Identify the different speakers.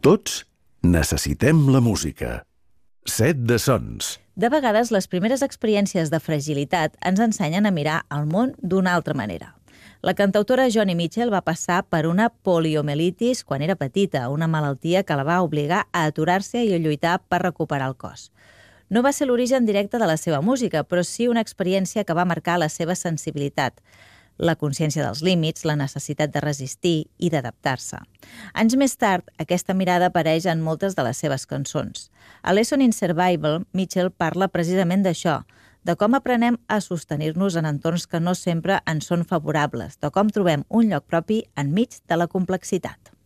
Speaker 1: Tots necessitem la música. Set de sons.
Speaker 2: De vegades, les primeres experiències de fragilitat ens ensenyen a mirar el món d'una altra manera. La cantautora Joni Mitchell va passar per una poliomielitis quan era petita, una malaltia que la va obligar a aturar-se i a lluitar per recuperar el cos. No va ser l'origen directe de la seva música, però sí una experiència que va marcar la seva sensibilitat, la consciència dels límits, la necessitat de resistir i d'adaptar-se. Anys més tard, aquesta mirada apareix en moltes de les seves cançons. A Lesson in Survival, Mitchell parla precisament d'això, de com aprenem a sostenir-nos en entorns que no sempre ens són favorables, de com trobem un lloc propi enmig de la complexitat.